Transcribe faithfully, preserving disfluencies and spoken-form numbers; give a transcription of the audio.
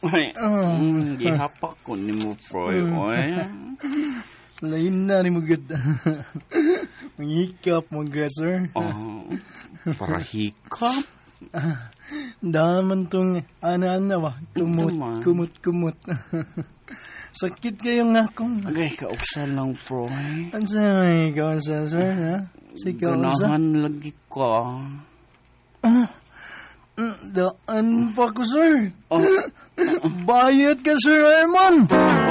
Ay, Ah. mm, gihapak ko ni mo, Froy, oy. Lain na ni mo gud. Mangikap mo gud, sir. Oh, para hikap. Daman tong ana-ana ba? Kumot, Ito man. kumot, kumot. Sakit kayo nga akong. Agay, kausal lang, Froy. Ansa may kausa, sir, ha? Si kausa. Ganahan lagi ka. Daan pa ko, sir. Oh, Bayad ka, Sir Raymond.